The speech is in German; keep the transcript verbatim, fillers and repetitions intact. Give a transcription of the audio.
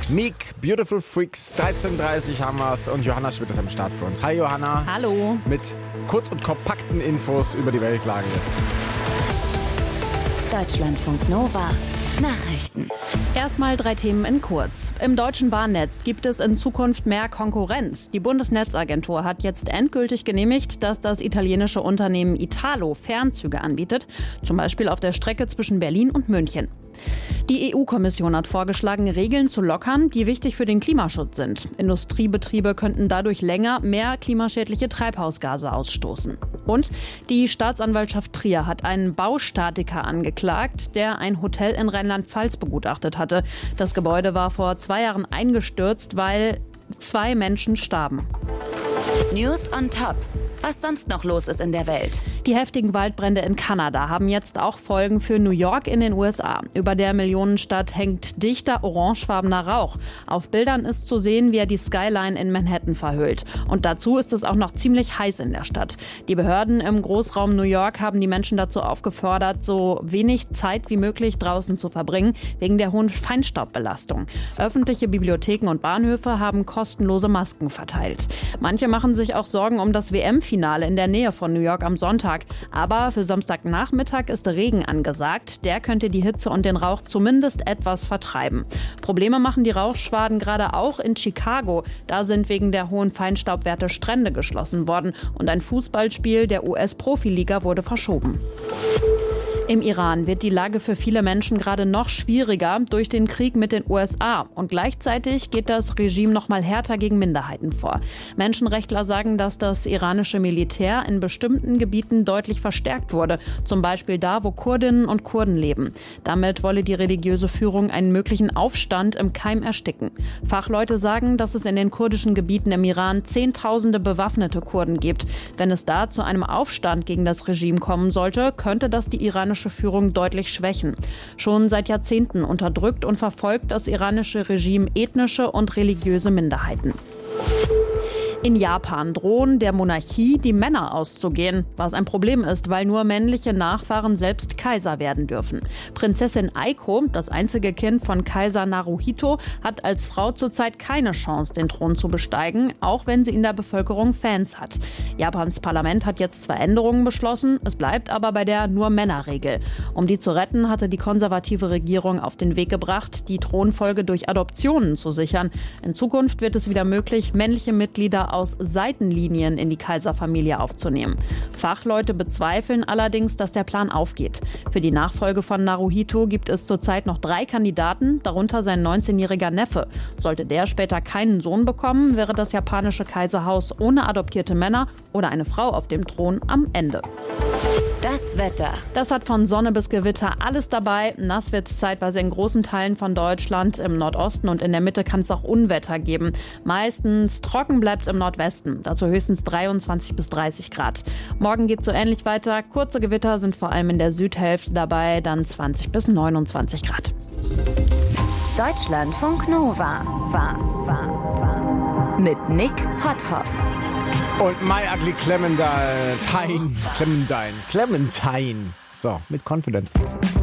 Meek, Beautiful Freaks, dreizehn Uhr dreißig haben wir's und Johanna Schmidt ist am Start für uns. Hi Johanna. Hallo. Mit kurz und kompakten Infos über die Weltlage jetzt. Deutschlandfunk Nova. Nachrichten. Erstmal drei Themen in kurz. Im deutschen Bahnnetz gibt es in Zukunft mehr Konkurrenz. Die Bundesnetzagentur hat jetzt endgültig genehmigt, dass das italienische Unternehmen Italo Fernzüge anbietet, zum Beispiel auf der Strecke zwischen Berlin und München. Die E U-Kommission hat vorgeschlagen, Regeln zu lockern, die wichtig für den Klimaschutz sind. Industriebetriebe könnten dadurch länger mehr klimaschädliche Treibhausgase ausstoßen. Und die Staatsanwaltschaft Trier hat einen Baustatiker angeklagt, der ein Hotel in Rheinland-Pfalz begutachtet hatte. Das Gebäude war vor zwei Jahren eingestürzt, weil zwei Menschen starben. News on Top. Was sonst noch los ist in der Welt. Die heftigen Waldbrände in Kanada haben jetzt auch Folgen für New York in den U S A. Über der Millionenstadt hängt dichter orangefarbener Rauch. Auf Bildern ist zu sehen, wie er die Skyline in Manhattan verhüllt. Und dazu ist es auch noch ziemlich heiß in der Stadt. Die Behörden im Großraum New York haben die Menschen dazu aufgefordert, so wenig Zeit wie möglich draußen zu verbringen, wegen der hohen Feinstaubbelastung. Öffentliche Bibliotheken und Bahnhöfe haben kostenlose Masken verteilt. Manche machen sich auch Sorgen um das W M-Finale in der Nähe von New York am Sonntag. Aber für Samstagnachmittag ist Regen angesagt. Der könnte die Hitze und den Rauch zumindest etwas vertreiben. Probleme machen die Rauchschwaden gerade auch in Chicago. Da sind wegen der hohen Feinstaubwerte Strände geschlossen worden. Und ein Fußballspiel der U S-Profiliga wurde verschoben. Im Iran wird die Lage für viele Menschen gerade noch schwieriger durch den Krieg mit den U S A. Und gleichzeitig geht das Regime noch mal härter gegen Minderheiten vor. Menschenrechtler sagen, dass das iranische Militär in bestimmten Gebieten deutlich verstärkt wurde. Zum Beispiel da, wo Kurdinnen und Kurden leben. Damit wolle die religiöse Führung einen möglichen Aufstand im Keim ersticken. Fachleute sagen, dass es in den kurdischen Gebieten im Iran Zehntausende bewaffnete Kurden gibt. Wenn es da zu einem Aufstand gegen das Regime kommen sollte, könnte das die iranische Führung deutlich schwächen. Schon seit Jahrzehnten unterdrückt und verfolgt das iranische Regime ethnische und religiöse Minderheiten. In Japan drohen der Monarchie die Männer auszugehen, was ein Problem ist, weil nur männliche Nachfahren selbst Kaiser werden dürfen. Prinzessin Aiko, das einzige Kind von Kaiser Naruhito, hat als Frau zurzeit keine Chance, den Thron zu besteigen, auch wenn sie in der Bevölkerung Fans hat. Japans Parlament hat jetzt zwar Änderungen beschlossen, es bleibt aber bei der Nur-Männer-Regel. Um die zu retten, hatte die konservative Regierung auf den Weg gebracht, die Thronfolge durch Adoptionen zu sichern. In Zukunft wird es wieder möglich, männliche Mitglieder aus Seitenlinien in die Kaiserfamilie aufzunehmen. Fachleute bezweifeln allerdings, dass der Plan aufgeht. Für die Nachfolge von Naruhito gibt es zurzeit noch drei Kandidaten, darunter sein neunzehnjähriger Neffe. Sollte der später keinen Sohn bekommen, wäre das japanische Kaiserhaus ohne adoptierte Männer oder eine Frau auf dem Thron am Ende. Das Wetter. Das hat von Sonne bis Gewitter alles dabei. Nass wird es zeitweise in großen Teilen von Deutschland. Im Nordosten und in der Mitte kann es auch Unwetter geben. Meistens trocken bleibt es im Nordwesten. Dazu höchstens dreiundzwanzig bis dreißig Grad. Morgen geht es so ähnlich weiter. Kurze Gewitter sind vor allem in der Südhälfte dabei. Dann zwanzig bis neunundzwanzig Grad. Deutschlandfunk Nova. War, war, war. Mit Nick Potthoff. Und My Ugly Clementine. Clementine. Clementine. So, mit Confidence.